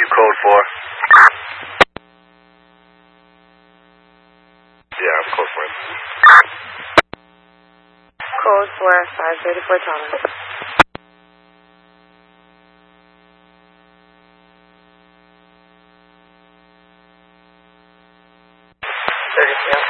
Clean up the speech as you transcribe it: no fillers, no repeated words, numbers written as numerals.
you code 4? Yeah, I'm code 4. Code 4, 534 Thomas. 32.